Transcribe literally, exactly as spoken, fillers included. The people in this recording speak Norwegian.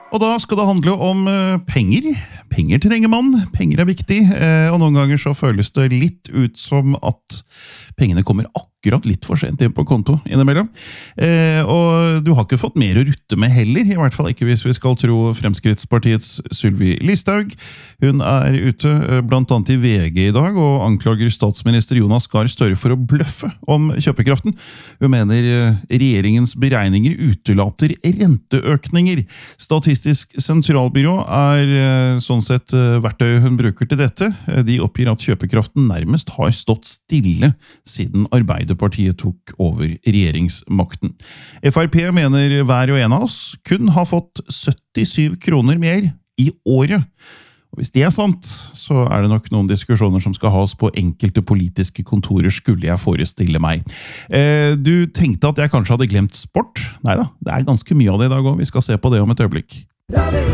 Og da skal det handle om uh, penger. Penger trenger man, penger er viktig, uh, og noen ganger så føles det litt ut som at pengene kommer akkurat litt for sent inn på konto innimellom. Uh, og du har ikke fått mer å rutte med heller, i hvert fall ikke hvis vi skal tro Fremskrittspartiets Sylvi Listhaug. Hun er ute uh, blant annet i V G i dag og anklager statsminister Jonas Gahr Støre for å bløffe om kjøpekraften. Hun mener uh, regjeringens beregninger utelater renteøkninger. Statistisk sentralbyrå er sånn sett verktøy hun bruker til dette. De oppgir at kjøpekraften nærmest har stått stille siden Arbeiderpartiet tok over regjeringsmakten. F R P mener hver og en av oss kun har fått syttisyv kroner mer i året. Og hvis det er sant, så er det nok noen diskusjoner som skal ha oss på enkelte politiske kontorer, skulle jeg forestille meg. Eh, du tenkte at jeg kanskje hadde glemt sport? Neida, det er ganske mye av det i dag også. Vi skal se på det om et øyeblikk.